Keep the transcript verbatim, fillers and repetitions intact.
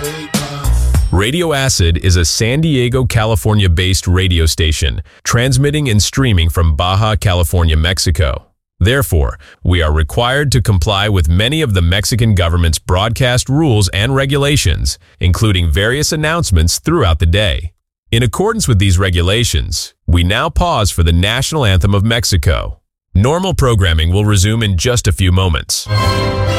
Radio Acid is a San Diego, California-based radio station, transmitting and streaming from Baja California, Mexico. Therefore, we are required to comply with many of the Mexican government's broadcast rules and regulations, including various announcements throughout the day. In accordance with these regulations, we now pause for the national anthem of Mexico. Normal programming will resume in just a few moments.